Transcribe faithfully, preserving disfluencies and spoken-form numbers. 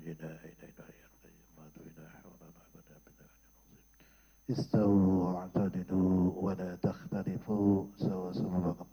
إله إلا استووا واعتدلوا ولا تختلفوا سوى سبب